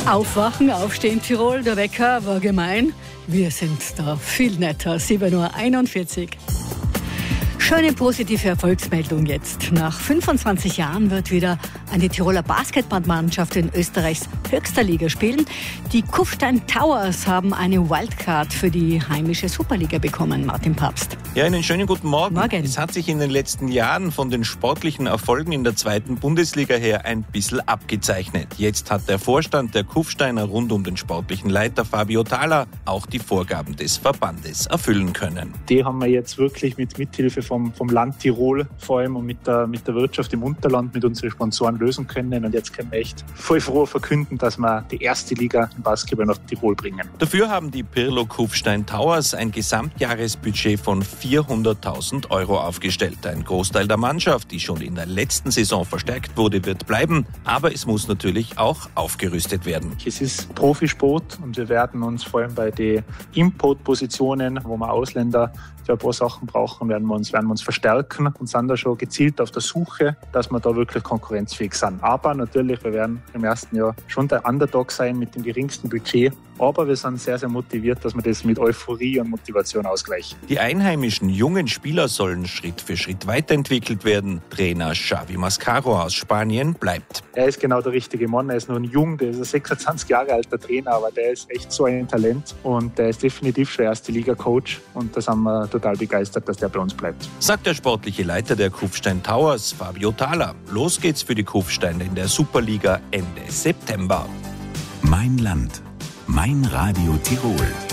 Aufwachen, aufstehen, Tirol, der Wecker war gemein. Wir sind da viel netter, 7:41 Uhr. Schöne positive Erfolgsmeldung jetzt. Nach 25 Jahren wird wieder eine Tiroler Basketballmannschaft in Österreichs höchster Liga spielen. Die Kufstein Towers haben eine Wildcard für die heimische Superliga bekommen, Martin Papst. Ja, einen schönen guten Morgen. Morgen. Es hat sich in den letzten Jahren von den sportlichen Erfolgen in der zweiten Bundesliga her ein bisschen abgezeichnet. Jetzt hat der Vorstand der Kufsteiner rund um den sportlichen Leiter Fabio Thaler auch die Vorgaben des Verbandes erfüllen können. Die haben wir jetzt wirklich mit Mithilfe vom Land Tirol vor allem und mit der Wirtschaft im Unterland mit unseren Sponsoren lösen können. Und jetzt können wir echt voll froh verkünden, dass wir die erste Liga im Basketball nach Tirol bringen. Dafür haben die Pirlo Kufstein Towers ein Gesamtjahresbudget von 400.000 € aufgestellt. Ein Großteil der Mannschaft, die schon in der letzten Saison verstärkt wurde, wird bleiben. Aber es muss natürlich auch aufgerüstet werden. Es ist Profisport und wir werden uns vor allem bei den Import-Positionen, wo wir Ausländer für ein paar Sachen brauchen, werden wir uns verstärken und sind da schon gezielt auf der Suche, dass wir da wirklich konkurrenzfähig sind. Aber natürlich, wir werden im ersten Jahr schon der Underdog sein mit dem geringsten Budget. Aber wir sind sehr, sehr motiviert, dass wir das mit Euphorie und Motivation ausgleichen. Die einheimischen jungen Spieler sollen Schritt für Schritt weiterentwickelt werden. Trainer Xavi Mascaro aus Spanien bleibt. Er ist genau der richtige Mann. Er ist noch ein Jung, der ist ein 26 Jahre alter Trainer, aber der ist echt so ein Talent. Und der ist definitiv schon erste Liga-Coach. Und da sind wir total begeistert, dass der bei uns bleibt. Sagt der sportliche Leiter der Kufstein Towers, Fabio Thaler. Los geht's für die Kufsteiner in der Superliga Ende September. Mein Land, mein Radio Tirol.